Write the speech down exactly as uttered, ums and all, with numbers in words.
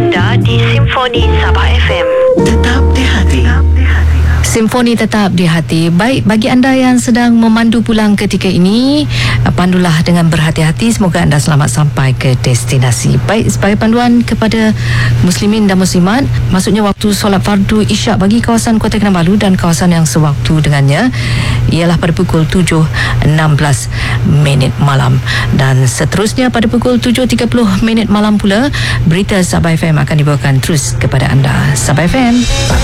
anda di Simfoni Sabah F M. Tetap di hati. Simfoni tetap di hati. Baik, bagi anda yang sedang memandu pulang ketika ini, pandulah dengan berhati-hati. Semoga anda selamat sampai ke destinasi. Baik, sebagai panduan kepada muslimin dan muslimat, maksudnya waktu solat fardu isyak bagi kawasan Kota Kinabalu dan kawasan yang sewaktu dengannya ialah pada pukul tujuh enam belas minit malam. Dan seterusnya pada pukul tujuh tiga puluh minit malam pula, berita Sabah F M akan dibawakan terus kepada anda. Sabah F M.